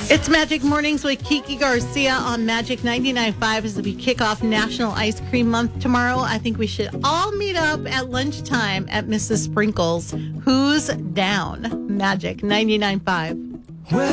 It's Magic Mornings with Kiki Garcia on Magic 99.5 as we kick off National Ice Cream Month tomorrow. I think we should all meet up at lunchtime at Mrs. Sprinkles. Who's down? Magic 99.5.